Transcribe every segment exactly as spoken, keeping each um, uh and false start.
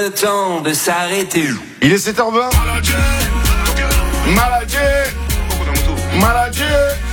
Le temps de s'arrêter. Il est sept heures vingt. Maladie. Maladie.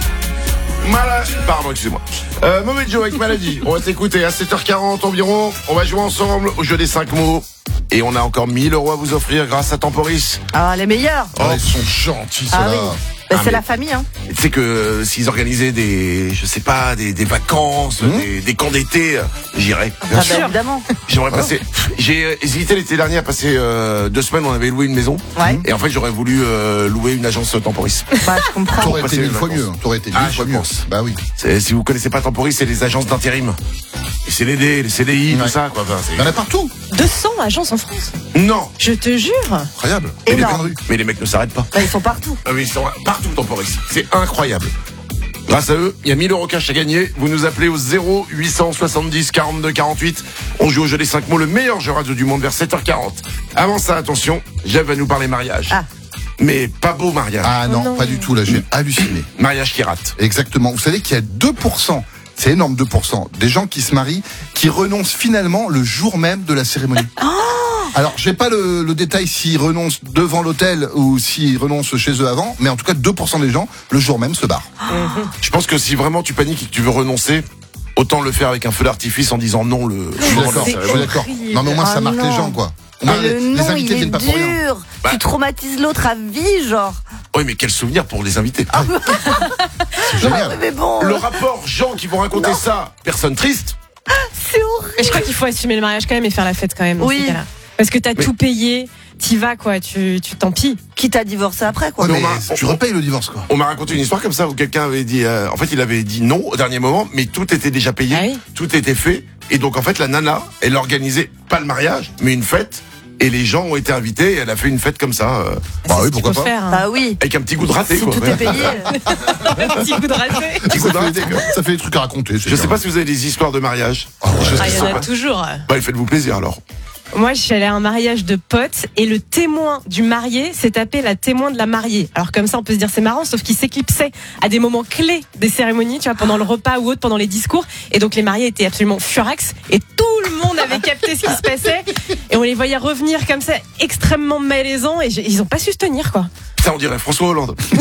Maladie. Pardon, excusez-moi. Euh, Mauvais Joe avec Maladie. On va s'écouter à sept heures quarante environ. On va jouer ensemble au jeu des cinq mots. Et on a encore mille euros à vous offrir grâce à Temporis. Ah, les meilleurs. Oh, ils sont gentils, Ah ceux-là. oui. Bah, Ah, c'est mais- la famille, hein. Tu sais que euh, s'ils organisaient des, je sais pas, des, des vacances, Mmh. des, des camps d'été, euh, j'irais. Ah, bah, évidemment. J'aimerais passer. J'ai euh, hésité l'été dernier à passer euh, deux semaines. On avait loué une maison. Ouais. Et en fait, j'aurais voulu euh, louer une agence Temporis. Bah, je comprends. T'aurais été passer mille les fois vacances. mieux. T'aurais été Ah, mille fois je mieux. pense. Bah oui. C'est- Si vous connaissez pas Temporis, c'est les agences d'intérim. Les C D D, les C D I, Ouais. tout ça, quoi. Enfin, c'est- Il y en a partout. deux cents agences en France. Non. Je te jure. Incroyable. Mais les, Énorme. mecs, mais les mecs ne s'arrêtent pas. Bah, ils sont partout. Ah oui, ils sont partout Temporis. C'est incroyable. Grâce à eux, il y a mille euros cash à gagner. Vous nous appelez au zéro huit cent soixante-dix quarante-deux quarante-huit. On joue au jeu des cinq mots, le meilleur jeu radio du monde, vers sept heures quarante. Avant ça, attention, Jeff va nous parler mariage. Ah. Mais pas beau mariage. Ah non, non. pas du tout. Là, j'ai halluciné. Mariage qui rate. Exactement. Vous savez qu'il y a deux pour cent, c'est énorme, deux pour cent, des gens qui se marient, qui renoncent finalement le jour même de la cérémonie. Alors, j'ai pas le, le détail s'ils renoncent devant l'hôtel ou s'ils renoncent chez eux avant, mais en tout cas, deux pour cent des gens, le jour même, se barrent. Je pense que si vraiment tu paniques et que tu veux renoncer, autant le faire avec un feu d'artifice en disant non le. Je suis moment de d'accord, la je suis cérémonie. d'accord. horrible. Non, mais au moins, ça Ah marque non. les gens, quoi. Au moins, Mais les, le les nom, invités il est viennent pas pour rien. dur. Bah. Tu traumatises l'autre à vie, genre. Oui, mais quel souvenir pour les invités. C'est génial. Mais bon, Le rapport gens qui vont raconter ça, personne triste. c'est horrible. Mais je crois qu'il faut assumer le mariage quand même et faire la fête quand même dans Oui. ces cas-là. Parce que t'as Mais- tout payé, t'y vas quoi, tu tu tant pis. Quitte à divorcer après, quoi. Ouais, mais on m'a- tu repayes le divorce, quoi. On m'a raconté une histoire comme ça où quelqu'un avait dit, euh, en fait, il avait dit non au dernier moment, mais tout était déjà payé, Ah oui. tout était fait, et donc en fait, la nana, elle organisait pas le mariage, mais une fête, et les gens ont été invités, et elle a fait une fête comme ça, euh, Bah C'est oui, ce qu'il pourquoi faut pas. faire, hein. Bah oui. avec un petit goût de raté, Si quoi. tout est payé. Un petit coup de raté. Petit goût de raté, quoi. Ça fait des trucs à raconter. c'est Je sais bien. pas si vous avez des histoires de mariage. Ah ouais. Je sais Ah, il y en pas. a toujours. Bah, faites-vous plaisir alors. Moi, je suis allée à un mariage de potes et le témoin du marié s'est tapé la témoin de la mariée. Alors comme ça, on peut se dire c'est marrant, sauf qu'il s'éclipsait à des moments clés des cérémonies, tu vois, pendant le repas ou autre, pendant les discours. Et donc les mariés étaient absolument furax et tout le monde avait capté ce qui se passait. Et on les voyait revenir comme ça, extrêmement malaisants et je- ils ont pas su se tenir, quoi. Ça, on dirait François Hollande. Ouais,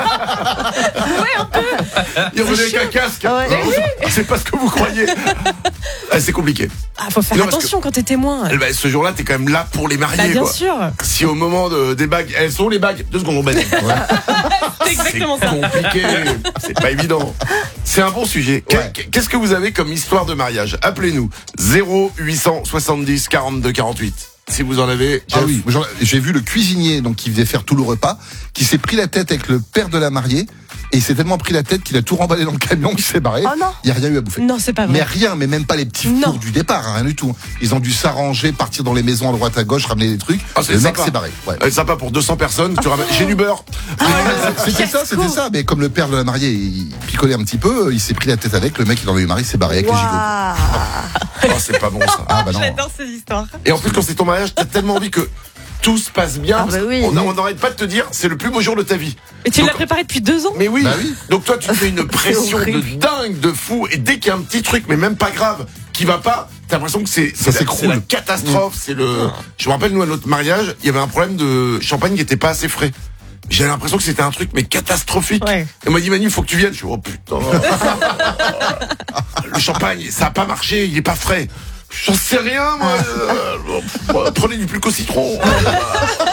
un peu. Il revenait avec un casque. Ah ouais. Non, c'est pas ce que vous croyez. Ah, c'est compliqué. Ah, faut faire Non, parce attention quand t'es témoin. Eh ben, ce jour-là, t'es quand même là pour les mariés, Bah, bien quoi. sûr. Si au moment de, des bagues, elles sont les bagues. Deux secondes, on baisse. C'est exactement C'est ça. compliqué. C'est pas évident. C'est un bon sujet. Qu'est- Ouais. Qu'est-ce que vous avez comme histoire de mariage? Appelez-nous. zéro huit cent soixante-dix quarante-deux quarante-huit. Si vous en avez. Ah oui, moi, j'en- j'ai vu le cuisinier donc qui devait faire tout le repas, qui s'est pris la tête avec le père de la mariée, et il s'est tellement pris la tête qu'il a tout remballé dans le camion, qu'il s'est barré. Oh non. Il y a rien eu à bouffer. Non, c'est pas Mais vrai. rien, mais même pas les petits Non. fours du départ, hein, rien du tout. Ils ont dû s'arranger, partir dans les maisons à droite à gauche, ramener des trucs. Ah, c'est le mec sympa. s'est barré. Ouais. Euh, sympa pour deux cents personnes. Tu ramènes. J'ai du beurre. C'était ça, c'était ça. Mais comme le père de la mariée, il picolait un petit peu, il s'est pris la tête avec. Le mec, il en a eu marre, il s'est barré avec les gigots. Waouh. Oh, c'est pas bon ça. Ah bah non. J'adore ces histoires. Et en plus, quand c'est ton mariage, t'as tellement envie que tout se passe bien. Ah bah oui. On on n'arrête pas de te dire, c'est le plus beau jour de ta vie. Et tu Donc- l'as préparé depuis deux ans. Mais oui. Bah oui. Donc toi, tu te fais une pression de horrible. dingue, de fou, et dès qu'il y a un petit truc, mais même pas grave, qui va pas, t'as l'impression que c'est c'est la, s'écroule. c'est la catastrophe. C'est le. Je me rappelle, nous à notre mariage, il y avait un problème de champagne qui était pas assez frais. J'avais l'impression que c'était un truc mais catastrophique. Ouais. Et on m'a dit Manu, il faut que tu viennes. Je suis oh putain. Le champagne, ça a pas marché, il est pas frais. J'en sais rien, moi. Euh, prenez du plus qu'au citron.